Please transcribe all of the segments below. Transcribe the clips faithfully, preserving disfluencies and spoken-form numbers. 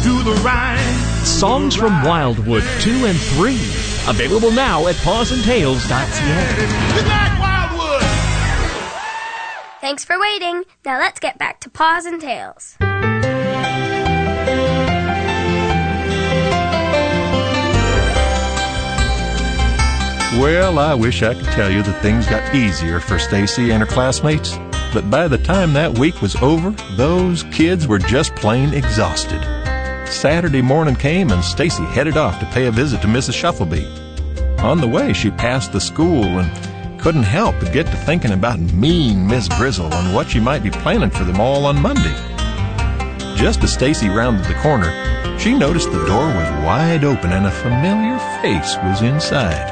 do the right. Songs from Wildwood two and three. Available now at paws and tails dot c a. Good night, Wildwood! Thanks for waiting. Now let's get back to Paws and Tails. Well, I wish I could tell you that things got easier for Stacy and her classmates, but by the time that week was over, those kids were just plain exhausted. Saturday morning came and Stacy headed off to pay a visit to Missus Shuffleby. On the way, she passed the school and couldn't help but get to thinking about mean Miss Grizzle and what she might be planning for them all on Monday. Just as Stacy rounded the corner, she noticed the door was wide open and a familiar face was inside.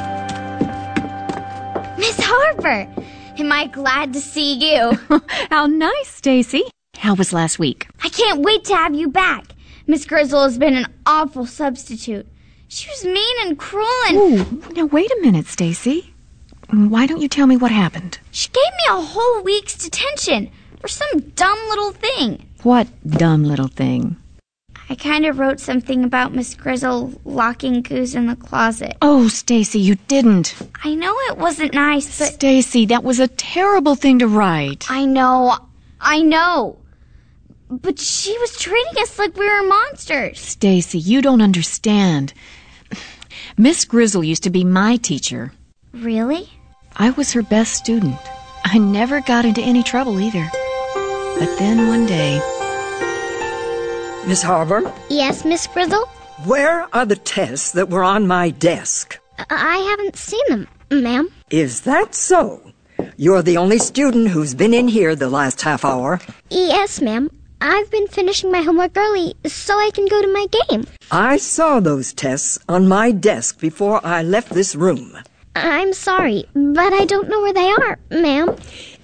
Miss Harper, am I glad to see you? How nice, Stacy. How was last week? I can't wait to have you back. Miss Grizzle has been an awful substitute. She was mean and cruel and... Ooh, now wait a minute, Stacy. Why don't you tell me what happened? She gave me a whole week's detention for some dumb little thing. What dumb little thing? I kind of wrote something about Miss Grizzle locking Goose in the closet. Oh, Stacy, you didn't. I know it wasn't nice, but... Stacy, that was a terrible thing to write. I know. I know. But she was treating us like we were monsters. Stacy, you don't understand. Miss Grizzle used to be my teacher. Really? I was her best student. I never got into any trouble either. But then one day... Miss Harper? Yes, Miss Grizzle? Where are the tests that were on my desk? I haven't seen them, ma'am. Is that so? You're the only student who's been in here the last half hour. Yes, ma'am. I've been finishing my homework early so I can go to my game. I saw those tests on my desk before I left this room. I'm sorry, but I don't know where they are, ma'am.